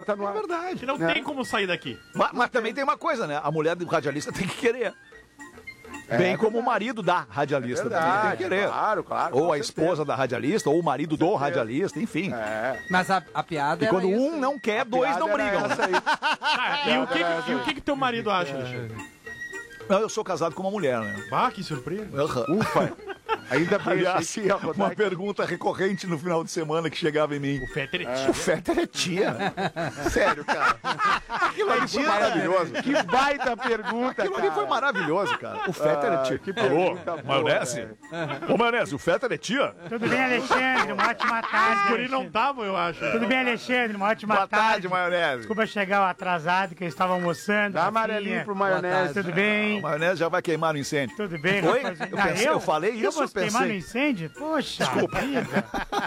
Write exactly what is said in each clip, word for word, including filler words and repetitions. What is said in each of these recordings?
bota no ar. É verdade. Que não É. tem como sair daqui. Mas, mas também tem uma coisa, né? A mulher do radialista tem que querer. Bem É como o marido da radialista também tem verdade, que querer. claro, claro. Ou com a certeza. esposa da radialista, ou o marido do certeza. radialista, enfim. É. Mas a, a piada E era quando isso, um né? não quer, A dois não piada era brigam. essa aí. Ah, e o que, que- e o que, que teu marido acha, Alexandre? Não, eu sou casado com uma mulher, né? Bah, que surpresa. Aham. Ufa. Ainda bem, Aliás, achei que ia rodar uma aqui. pergunta recorrente no final de semana que chegava em mim. O Fetter é O tio. Fetter é tia. Sério, cara. Aquilo ali foi maravilhoso. Que baita pergunta, Aquilo ali cara. foi maravilhoso, cara. O Fetter é Ah, tia. que Alô, pergunta boa, maionese? velho. Ô, maionese, o Fetter é tia? Tudo bem, Alexandre? Uma ótima tarde. Os guri não Alexandre. estavam, eu acho. Tudo bem, Alexandre? Uma ótima Boa tarde. tarde, maionese. Desculpa chegar atrasado, que eu estava almoçando. Dá Rafinha. amarelinho pro maionese. Tudo bem? A maionese já vai queimar no incêndio. Tudo bem, Oi? rapaziada? Eu Ah, pensei- eu falei Eu isso, vou eu queimar no pensei. incêndio? Poxa vida.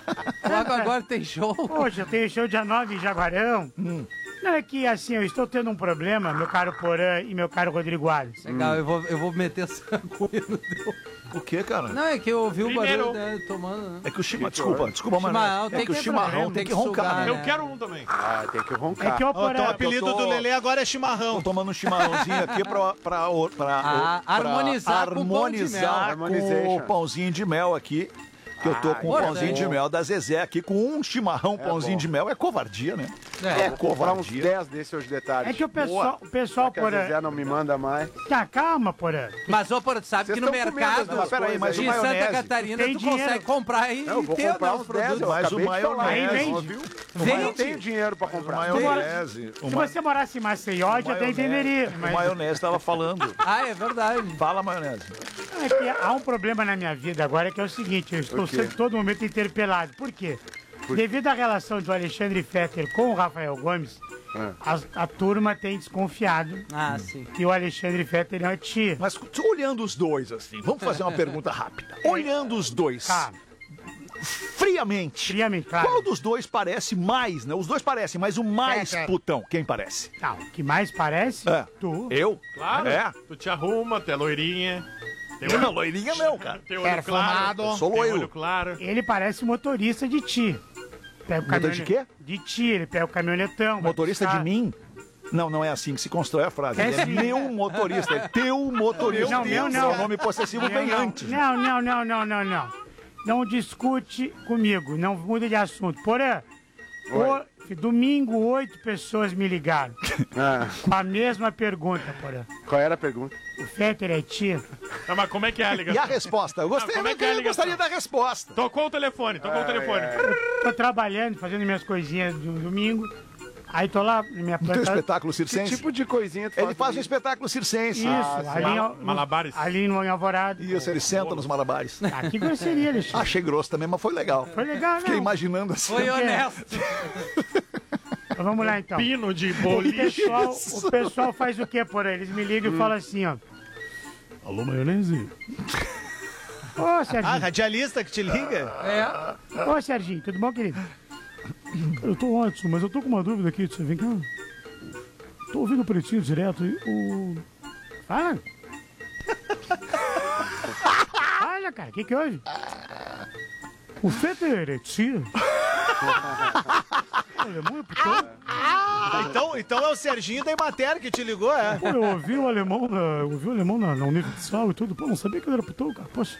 Logo agora tem show. Poxa, eu tenho show dia nove em Jaguarão. Hum. Não, é que assim, eu estou tendo um problema, meu caro Porã e meu caro Rodrigo Alves. Legal, eu vou, eu vou meter essa coisa no teu... O que, cara? Não, é que eu ouvi o Primeiro. barulho né, tomando, né? É que o chimarrão. Desculpa, desculpa, Chimarrão, maionese. tem É que o que- chimarrão tem tem que que roncar, sugar, né? Eu né? quero um também. Ah, tem que É roncar. que o Ó, então o Porã... apelido eu tô- do Lelê agora é chimarrão. Tô tomando um chimarrãozinho aqui pra, pra, pra, Ah, pra harmonizar com o pão de mel. harmonizar com o Harmonization. pãozinho de mel aqui. Que eu tô Ah, com o é pãozinho bom. de mel da Zezé aqui, com um chimarrão, pãozinho bom. de mel. É covardia, né? É, Vou comprar uns covardia. dez desses hoje de tarde. É que o pessoal, o pessoal Que a Porã... Zezé não me manda mais. Tá, calma, Porã. Mas, ô, Porã, tu sabe Vocês que no estão comendo mercado as Mas peraí, mas o de maionese... Santa Catarina Tem tu dinheiro. consegue comprar e Não, eu vou ter comprar né, os uns dez. produtos. Eu Mas o acabei de falar. maionese... Aí vende. Ouviu? Eu Vende. não tenho dinheiro pra O comprar. maionese... O Se ma- você morasse em Maceió, eu já até maionese- entenderia. O Mas maionese tava falando. Ah, é verdade. Fala, maionese. é que há um problema na minha vida agora, que é o seguinte, eu estou O quê? sendo todo momento interpelado. Por quê? Devido à relação do Alexandre Fetter com o Rafael Gomes, Ah. a, a turma tem desconfiado Ah, sim. que o Alexandre Fetter é uma tia. Mas olhando os dois, assim, vamos fazer uma pergunta rápida. Olhando os dois, Tá, friamente, friamente, claro. qual dos dois parece mais, né? Os dois parecem, mas o mais Fetter. putão, quem parece? Tá, o que mais parece, É. tu. Eu? Claro. É. Tu te arruma, tu é loirinha. Tem Não, loirinha não, cara. Tem olho claro. Eu sou Tem loiro. olho claro. Ele parece motorista de ti. Pega o Motorista de quê? De ti, ele pega o caminhonetão. vai Motorista buscar. de mim? Não, não é assim que se constrói a frase. É Ele é sim. meu motorista, é teu motorista. Não, meu não. O nome possessivo vem não, antes. Não, não, não, não, não, não. Não discute comigo, não muda de assunto. Porém, o- domingo, oito pessoas me ligaram Ah, com a mesma pergunta, porém. qual era a pergunta? O Fetter é tia? Não, mas como é que é a E a ligação? resposta? Eu gostei, Ah, como é que é a eu ligação? gostaria da resposta. Tocou o telefone, tocou o telefone. Tô trabalhando, fazendo minhas coisinhas do domingo. Aí tô lá na minha No teu planta. espetáculo Que circense? tipo de coisinha tu Ele faz um comigo? espetáculo circense. Isso, Ah, ali, Mal- no, malabares. ali no Alvorada. Isso, ele senta nos malabares. Ah, que grosseria, Alexandre. Achei grosso também, mas foi legal. Foi legal, Fiquei não. imaginando assim. Foi quê? honesto. Então, vamos lá, então. Pino de O boliche. pessoal, o pessoal faz o quê, por aí? Eles me ligam e falam assim, ó. Alô, maionese? Ô, Ah, Serginho. radialista que te liga? É. Ô, Serginho, tudo bom, querido? Eu tô ótimo, mas eu tô com uma dúvida aqui. Você vem cá. Tô ouvindo o Pretinho direto e o... Fala. Fala, cara. O que que houve? O Fetter é tia? O alemão é putão? Então, então é o Serginho da Imater que te ligou, é? Pô, eu ouvi o alemão na, eu ouvi o alemão na, na Universal e tudo. Pô, não sabia que ele era putão, cara. Poxa.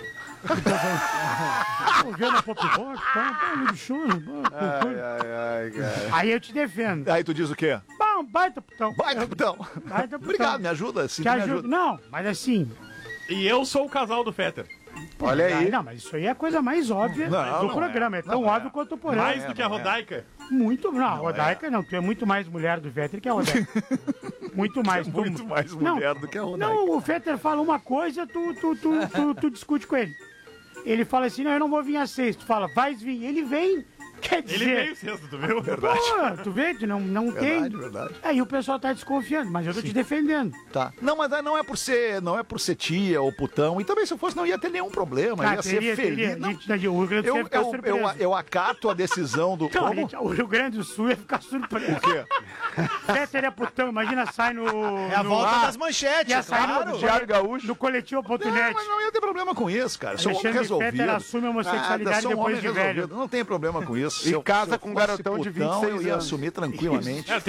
Eu ouvi na Pop Rock, tá? Pô, ele bichona. Ai, ai, ai, cara. Aí eu te defendo. Aí tu diz o quê? Bom, baita putão. Vai, capitão. Baita putão. Obrigado, me ajuda. Sim, Te me ajuda. ajuda. Não, mas assim... E eu sou o casal do Fetter. Olha aí. Não, mas isso aí é a coisa mais óbvia Não, do não programa. É, tão Não é. óbvio quanto o porém. Mais é, do que a não é. Rodaica. Muito. Não, a Rodaica não. Tu é muito mais mulher do Fetter que a Rodaica. Muito mais. Tu- Muito mais Não, mulher do que a Rodaica. Não, o Fetter fala uma coisa, tu, tu, tu, tu, tu discute com ele. Ele fala assim, não, eu não vou vir às seis. Tu fala, vai vir. Ele vem. Quer dizer... Ele veio cedo, tu viu? Verdade. Pô, tu vê, tu não, não Verdade, tem. verdade. Aí o pessoal tá desconfiando, mas eu tô te defendendo. Tá. Não, mas não é por ser, não é por ser tia ou putão. E também se eu fosse não ia ter nenhum problema, Ah, ia teria, ser feliz. teria. Não, Gente, o Rio Grande do Sul eu, ia ficar eu, surpreso. eu, eu acato a decisão do... Não, Como? gente, o Rio Grande do Sul ia ficar surpreso. O quê? Fetter é putão, imagina, sai no... É a no, volta ah, das manchetes, ia sair claro. no Diário Gaúcho. no coletivo ponto Não, net. mas não ia ter problema com isso, cara. Sou um homem Alexandre resolvido. Fetter assume a homossexualidade Nada, sou um depois homem de velho. resolvido. Não tem problema com isso. E Se eu- casa se eu com um fosse garotão de putão, vinte e seis eu ia anos. assumir tranquilamente. É,